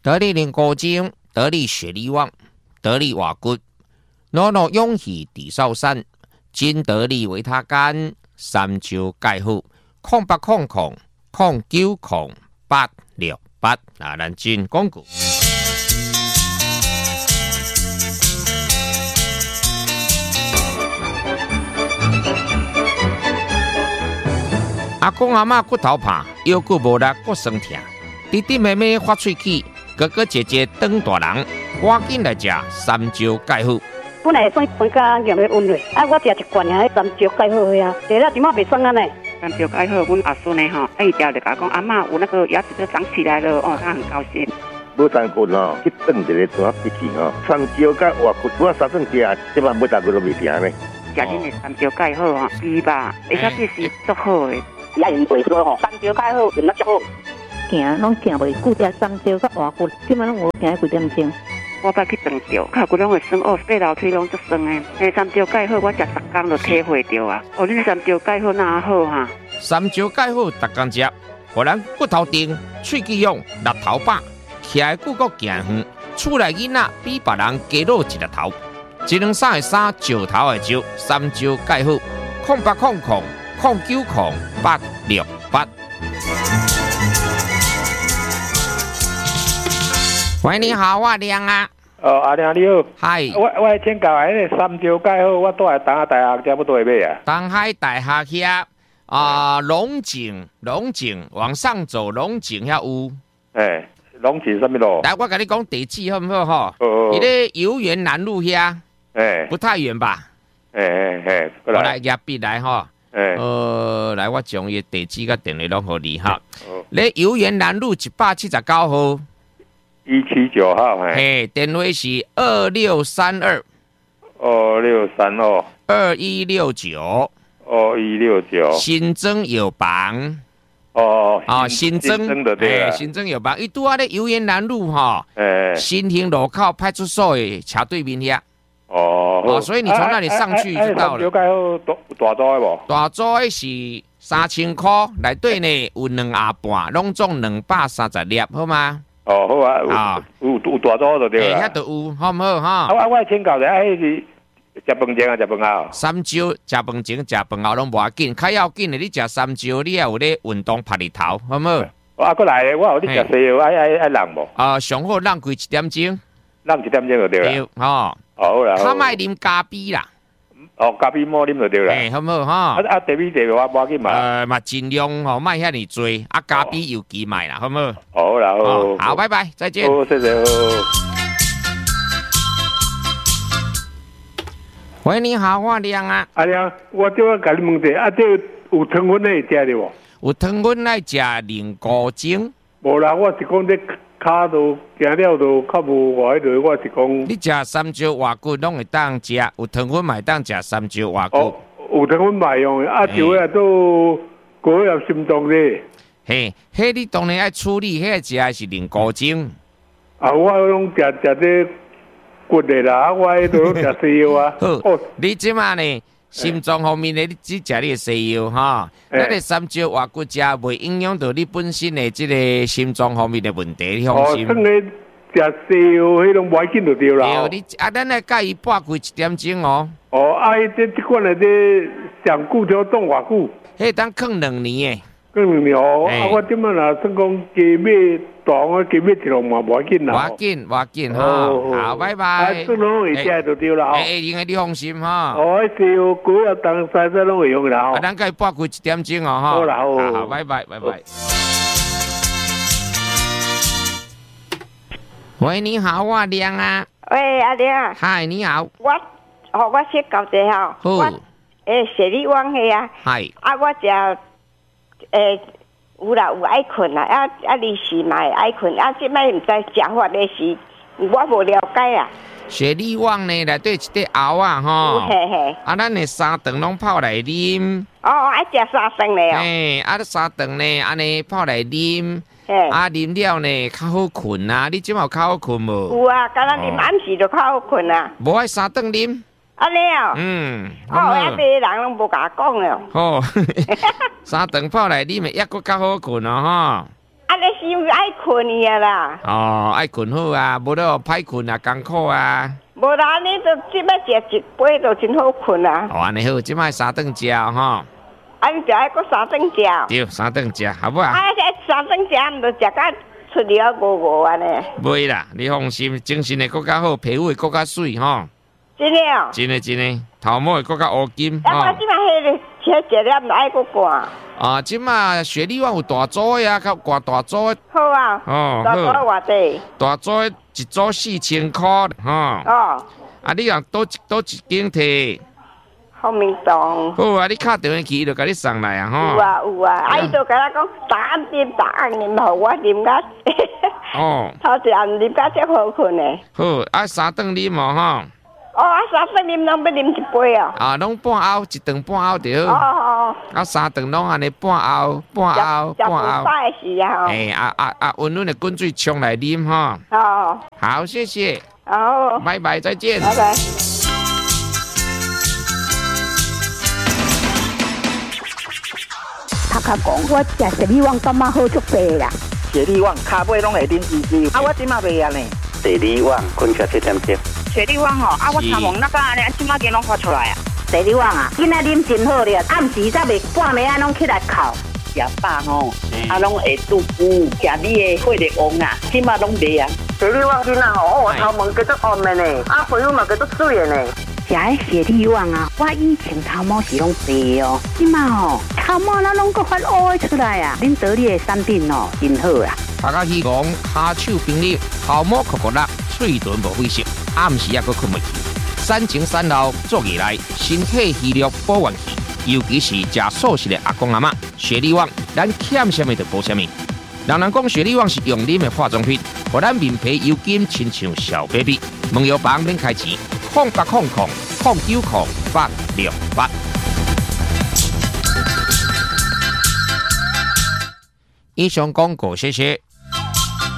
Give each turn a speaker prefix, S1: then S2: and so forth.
S1: 得力灵高精，得力雪力旺，得力瓦骨，诺诺勇气地少山，金得力维他干，三招介好，0800090868啊，咱进广告。阿公阿嬷骨头怕，腰骨无力，骨酸痛。弟弟妹妹发喙齿，哥哥姐姐长大人，赶紧来食三招介好。
S2: 本来算分家用咧温热，我食一罐啊，三招介好呀，食了即马袂酸啊呢。
S3: 三招介好，阮阿孙呢吼，伊条就甲讲阿嬷有那个牙齿都长起来了哦，他很高兴。
S4: 无三棍吼，去炖一个大一起吼，三招甲活骨，我三顿食，即摆每大个都袂停呢。
S3: 食恁的三招介好吼，猪吧，而且这是足好的。
S2: 也用袂错吼，三招介好，用得足好。
S5: 行拢行袂久，食三招甲活骨，即摆拢有行几点钟。
S3: 我捌去长照，脚骨拢会酸哦，爬楼梯拢足酸的。迄三招介好，我食10天就体会到啊。哦，恁三招介好哪好哈？
S1: 三招介好，逐工食，互咱骨头硬、喙齿勇、力头饱，徛的久阁行远，厝内囡仔比别人加露一粒头。一两三的三，石头的石，三招介好，0800090868。喂，你好，我亮啊。
S6: 哦，阿亮你好。
S1: 嗨。
S6: 我请教下，迄三招介好，我住在东海大学，遮要倒买啊。
S1: 东海大学遐龙井往上走，龙井遐有。
S6: 龙井什么路？
S1: 来，我跟你讲地址好唔好哈？伊咧游园南路遐。不太远吧？过来压笔来哈。来，我将伊地址甲电话拢互你哈。咧游园南路179号。
S6: 179号，
S1: 电话是2632 2169 新增药房。新增的对新增药房，伊拄仔咧游园南路哈，新兴路口派出所的斜对面遐。所以你从那里上去就到了。
S6: 大组的无？
S1: 大组的是3000块，内底呢有2盒半，拢总230粒，好吗？
S6: 好啊，有大组就对啦。
S1: 遐都有，好唔好哈？
S6: 我请教者，迄是食饭前啊，食饭后。
S1: 三招食饭前、食饭后拢无要紧，较要紧的你食三招，你也有咧运动拍日头，好唔好？
S6: 过来，我有你食西药，爱人无？
S1: 上好人规1点钟。
S6: 人1点钟就对啦。好啦。
S1: 较莫啉咖啡啦。
S6: 咖啡莫啉就对啦。
S1: 好唔好哈？
S6: 茶米我无要紧嘛。
S1: 嘛尽量莫遐尼多，咖啡尤其莫啦，好唔好？
S6: 好啦，
S1: 好，拜拜，再见。
S6: 好，谢谢。
S1: 喂，你好，我亮啊。
S6: 阿亮，我就要甲你问者，这有糖分来食的无？
S1: 有糖分来食零高精。
S6: 无啦，我是讲这骹都行了都较无外迄我是讲。
S1: 你食三招活骨拢会当食，有糖分嘛会当食三招活骨。
S6: 有糖分卖用的，就啊都高压心脏的。
S1: 迄你当然爱处理，迄食的是零高精。
S6: 我拢食这骨的啦，我迄都食西药啊。
S1: 你即马呢？心脏方面的，你只食你的西药哈，咱个三招活骨食袂影响到你本身的这个心脏方面的问题，你放心。
S6: 算个食西药，迄种袂紧就对啦。
S1: 对，你咱来介伊半规1点钟哦。
S6: 这款的这上久条冻偌久？
S1: 迄当放2年诶。
S6: 放2年我即摆若算讲加买大我加买1笼嘛袂紧啦。
S1: 袂紧哈。好，拜拜。
S6: 算拢会食就对啦。
S1: 应该你放心哈。
S6: 西药高压当西西拢会用啦。
S1: 咱介半规1点钟哦哈。
S6: 好啦，
S1: 好，拜拜。喂，你好，我亮啊。
S7: 喂，阿亮。
S1: 嗨，你好。
S7: 我先交一下吼。我雪里旺迄啊。
S1: 嗨。
S7: 我食有啦，有爱困啦，你是嘛爱困，即摆毋知食法的是，我无了解啊。
S1: 雪里旺呢，内底一块熬啊吼。咱的3顿拢泡来啉。
S7: 爱食3顿嘞
S1: 3顿呢，安尼泡来啉。啉了呢，较好困啊！你即马有较好困无？
S7: 有啊，敢若啉暗时就较好困啊。
S1: 无爱3顿啉。
S7: 安尼哦。遐别人拢无甲我讲了。
S1: 3顿泡来啉，抑佫较好困啊吼。
S7: 你是因为爱困呀啦？
S1: 哦，爱困好啊，无得歹困啊，艰苦啊。
S7: 无啦，你就即摆食一杯就真好困啊。
S1: 哦，安尼好，即摆三顿食吼。
S7: 你就爱搁三顿食。
S1: 对，三顿食，好不好？
S7: 三顿食，毋就食甲出了五安尼。
S1: 袂啦，你放心，精神会更加好，皮肤会更加水吼。
S7: 真的哦。
S1: 真的，头毛会更加乌金。
S7: 我即摆迄食了，毋爱搁寒。
S1: 啊，即马雪莉湾有大组的啊，较挂大组的。
S7: 好啊。
S1: 哦，
S7: 大组偌济？
S1: 大组的一组4000块，吼。
S7: 哦。
S1: 啊，你若倒一间摕？
S7: 方明堂。
S1: 好啊，你敲电话去，伊就甲你送来啊，吼。
S7: 有啊，伊就甲我讲，答案啉，互我啉甲。
S1: 哦。
S7: 头一暗啉甲足好困的。
S1: 好，啊三顿啉哦，吼。
S7: 三顿啉拢要啉一杯哦。
S1: 啊，拢半漚，一顿半漚就好。
S7: 哦。
S1: 啊，三顿拢安尼半漚。
S7: 食饭的时啊。
S1: 哎，温润的滚水冲来啉哈。
S7: 哦。
S1: 好，谢谢。
S7: 好。
S1: 拜拜，再见。
S7: 拜拜。
S2: 头壳讲，我食雪莉旺感觉好足济啦。
S8: 雪莉旺骹尾拢会啉滋滋，我即马袂啊呢。
S4: 雪莉旺困觉7点钟。
S3: 雪莉旺吼，我参望那个安尼，即马间拢发出来啊。
S2: 雪莉旺啊，囡仔啉真好咧，暗时才袂半暝啊拢起来哭。
S8: 食饱吼，拢会肚腹，食你的血力旺啊，即马拢袂啊。
S3: 雪莉旺囡仔吼，我头毛叫做红的呢，皮肤嘛叫做水的呢。
S2: 食迄雪莉旺啊，我以前头毛是拢白哦，即马吼头毛那拢个发乌出来啊！恁得力的产品哦，真好啊！
S1: 大家希望骹手冰溜，头毛酷酷辣，嘴唇无灰色，暗时也阁困袂去。产前产后做起来，身体虚弱保元气，尤其是食素食的阿公阿嬷，雪莉旺咱欠什么就补什么。人讲雪莉旺是用啉的化妆品，互咱面皮油金亲像小 baby。问药房免开钱，0800090868。以上广告，谢谢。